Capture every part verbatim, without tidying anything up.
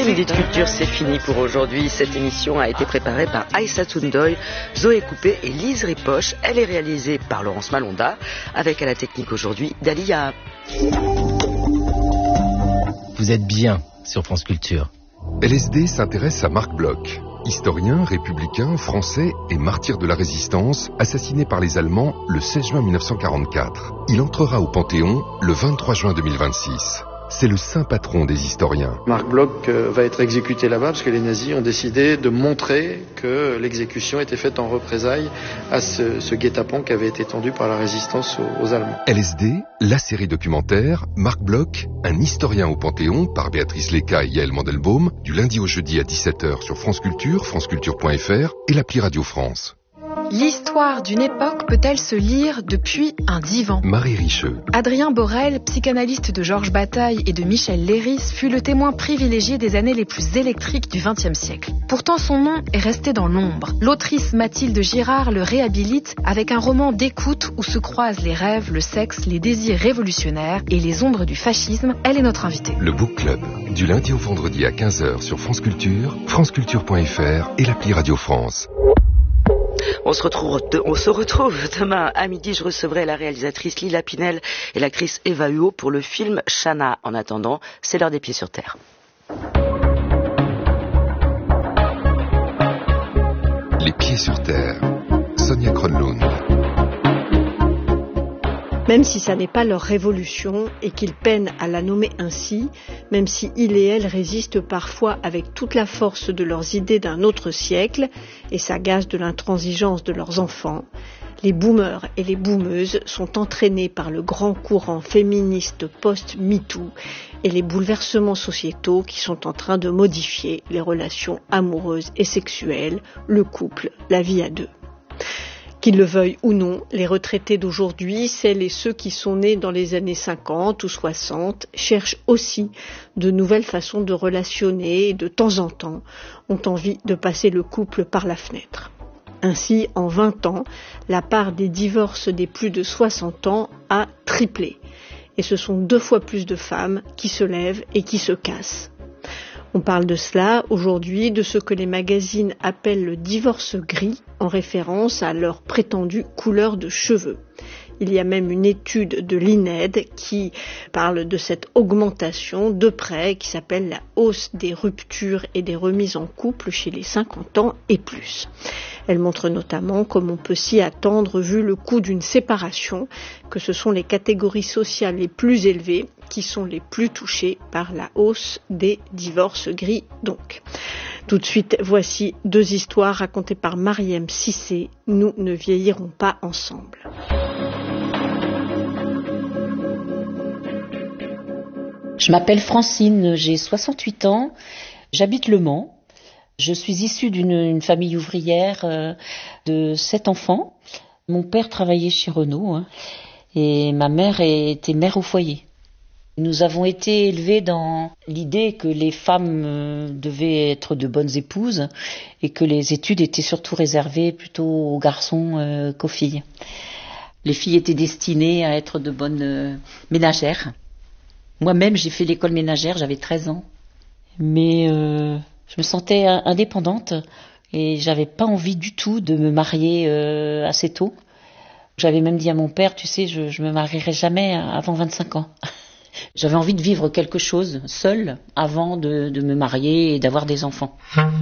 Midi de Culture, c'est fini pour aujourd'hui. Cette émission a été préparée par Aïssatou Ndoye, Zoé Coupé et Lise Ripoche. Elle est réalisée par Laurence Malonda, avec à la technique aujourd'hui Dalia. Vous êtes bien sur France Culture. L S D s'intéresse à Marc Bloch, historien, républicain, français et martyr de la résistance, assassiné par les Allemands le seize juin mille neuf cent quarante-quatre. Il entrera au Panthéon le vingt-trois juin deux mille vingt-six. C'est le saint patron des historiens. Marc Bloch euh, va être exécuté là-bas parce que les nazis ont décidé de montrer que l'exécution était faite en représailles à ce, ce guet-apens qui avait été tendu par la résistance aux, aux Allemands. L S D, la série documentaire, Marc Bloch, un historien au Panthéon, par Béatrice Léca et Yael Mandelbaum, du lundi au jeudi à dix-sept heures sur France Culture, franceculture point f r et l'appli Radio France. L'histoire d'une époque peut-elle se lire depuis un divan ? Marie Richeux. Adrien Borel, psychanalyste de Georges Bataille et de Michel Léris, fut le témoin privilégié des années les plus électriques du vingtième siècle. Pourtant, son nom est resté dans l'ombre. L'autrice Mathilde Girard le réhabilite avec un roman d'écoute où se croisent les rêves, le sexe, les désirs révolutionnaires et les ombres du fascisme. Elle est notre invitée. Le Book Club, du lundi au vendredi à quinze heures sur France Culture, franceculture point f r et l'appli Radio France. On se retrouve, on se retrouve demain à midi. Je recevrai la réalisatrice Lila Pinel et l'actrice Eva Huot pour le film Shana. En attendant, c'est l'heure des pieds sur terre. Les pieds sur terre. Sonia Kronlund. Même si ça n'est pas leur révolution et qu'ils peinent à la nommer ainsi, même si ils et elles résistent parfois avec toute la force de leurs idées d'un autre siècle et s'agacent de l'intransigeance de leurs enfants, les boomers et les boomeuses sont entraînés par le grand courant féministe post-MeToo et les bouleversements sociétaux qui sont en train de modifier les relations amoureuses et sexuelles, le couple, la vie à deux. Qu'ils le veuillent ou non, les retraités d'aujourd'hui, celles et ceux qui sont nés dans les années cinquante ou soixante, cherchent aussi de nouvelles façons de relationner et de temps en temps ont envie de passer le couple par la fenêtre. Ainsi, en vingt ans, la part des divorces des plus de soixante ans a triplé. Et ce sont deux fois plus de femmes qui se lèvent et qui se cassent. On parle de cela aujourd'hui, de ce que les magazines appellent le divorce gris, en référence à leur prétendue couleur de cheveux. Il y a même une étude de l'I N E D qui parle de cette augmentation de près, qui s'appelle la hausse des ruptures et des remises en couple chez les cinquante ans et plus. Elle montre notamment, comme on peut s'y attendre vu le coût d'une séparation, que ce sont les catégories sociales les plus élevées qui sont les plus touchées par la hausse des divorces gris donc. Tout de suite, voici deux histoires racontées par Mariem Cissé. Nous ne vieillirons pas ensemble. Je m'appelle Francine, j'ai soixante-huit ans, j'habite Le Mans. Je suis issue d'une une famille ouvrière euh, de sept enfants. Mon père travaillait chez Renault hein, et ma mère était mère au foyer. Nous avons été élevés dans l'idée que les femmes euh, devaient être de bonnes épouses et que les études étaient surtout réservées plutôt aux garçons euh, qu'aux filles. Les filles étaient destinées à être de bonnes euh, ménagères. Moi-même, j'ai fait l'école ménagère, j'avais treize ans. Mais euh, je me sentais indépendante et j'avais pas envie du tout de me marier euh, assez tôt. J'avais même dit à mon père, tu sais, je, je me marierai jamais avant vingt-cinq ans. J'avais envie de vivre quelque chose seule avant de, de me marier et d'avoir des enfants.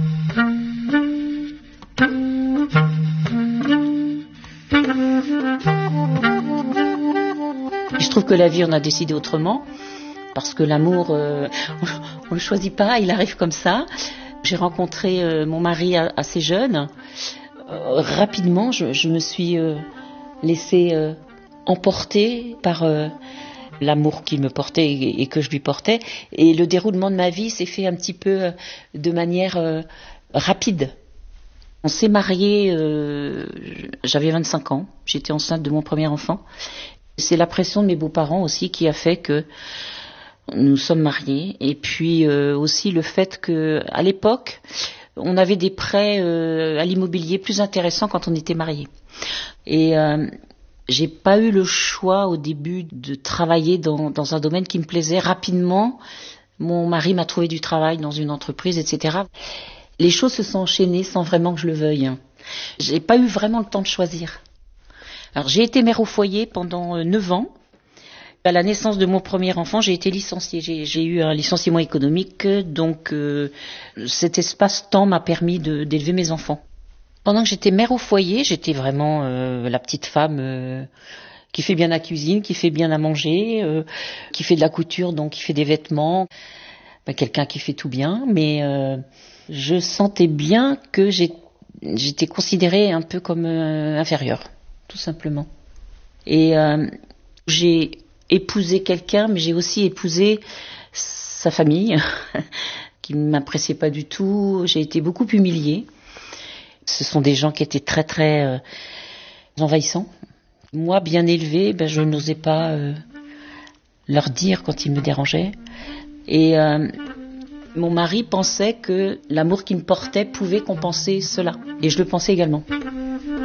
Je trouve que la vie, on a décidé autrement. Parce que l'amour, euh, on ne le choisit pas, il arrive comme ça. J'ai rencontré euh, mon mari assez jeune. Euh, rapidement, je, je me suis euh, laissée euh, emporter par euh, l'amour qu'il me portait et, et que je lui portais. Et le déroulement de ma vie s'est fait un petit peu euh, de manière euh, rapide. On s'est mariés, euh, j'avais vingt-cinq ans, j'étais enceinte de mon premier enfant. C'est la pression de mes beaux-parents aussi qui a fait que nous sommes mariés, et puis euh, aussi le fait que à l'époque on avait des prêts euh, à l'immobilier plus intéressants quand on était mariés. Et euh, j'ai pas eu le choix au début de travailler dans, dans un domaine qui me plaisait. Rapidement, Mon mari m'a trouvé du travail dans une entreprise, et cetera. Les choses se sont enchaînées sans vraiment que je le veuille. J'ai pas eu vraiment le temps de choisir. Alors j'ai été mère au foyer pendant neuf ans. À la naissance de mon premier enfant, j'ai été licenciée. J'ai, j'ai eu un licenciement économique, donc euh, cet espace-temps m'a permis de, d'élever mes enfants. Pendant que j'étais mère au foyer, j'étais vraiment euh, la petite femme euh, qui fait bien la cuisine, qui fait bien à manger, euh, qui fait de la couture, donc qui fait des vêtements. Ben, quelqu'un qui fait tout bien, mais euh, je sentais bien que j'ai, j'étais considérée un peu comme euh, inférieure, tout simplement. Et euh, j'ai épousé quelqu'un, mais j'ai aussi épousé sa famille, qui ne m'appréciait pas du tout. J'ai été beaucoup humiliée. Ce sont des gens qui étaient très très euh, envahissants. Moi, bien élevée, ben, je n'osais pas euh, leur dire quand ils me dérangeaient. Et euh, mon mari pensait que l'amour qu'il me portait pouvait compenser cela. Et je le pensais également.